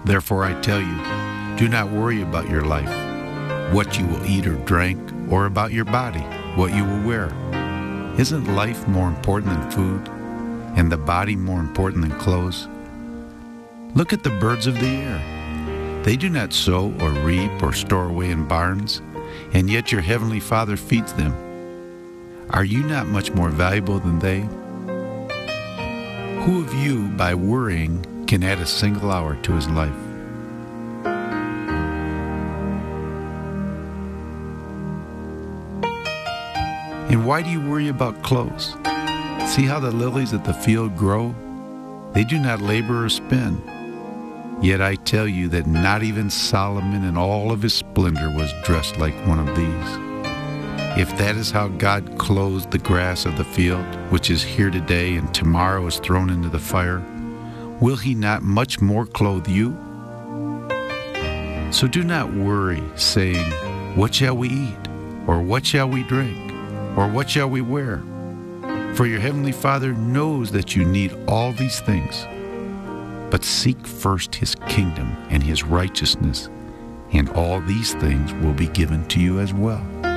Therefore I tell you, do not worry about your life, what you will eat or drink, or about your body, what you will wear. Isn't life more important than food, and the body more important than clothes? Look at the birds of the air. They do not sow or reap or store away in barns, and yet your heavenly Father feeds them. Are you not much more valuable than they? Who of you, by worrying, can add a single hour to his life? And why do you worry about clothes? See how the lilies of the field grow? They do not labor or spin. Yet I tell you that not even Solomon in all of his splendor was dressed like one of these. If that is how God clothes the grass of the field, which is here today and tomorrow is thrown into the fire, will he not much more clothe you? So do not worry, saying, what shall we eat? Or what shall we drink? Or what shall we wear? For your heavenly Father knows that you need all these things. But seek first his kingdom and his righteousness, and all these things will be given to you as well.